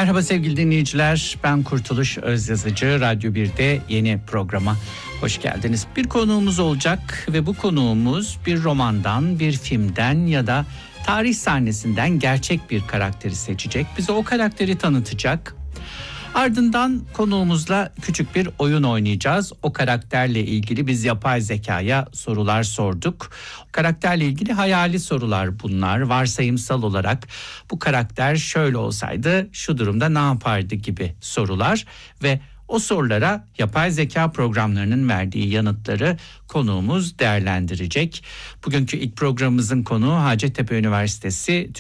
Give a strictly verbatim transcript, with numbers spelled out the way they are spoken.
Merhaba sevgili dinleyiciler, ben Kurtuluş Özyazıcı. Radyo bir'de yeni programa hoş geldiniz. Bir konuğumuz olacak ve bu konuğumuz bir romandan, bir filmden ya da tarih sahnesinden gerçek bir karakteri seçecek. Bize o karakteri tanıtacak. Ardından konuğumuzla küçük bir oyun oynayacağız. O karakterle ilgili biz yapay zekaya sorular sorduk. O karakterle ilgili hayali sorular bunlar. Varsayımsal olarak bu karakter şöyle olsaydı şu durumda ne yapardı gibi sorular ve o sorulara yapay zeka programlarının verdiği yanıtları konuğumuz değerlendirecek. Bugünkü ilk programımızın konuğu Hacettepe Üniversitesi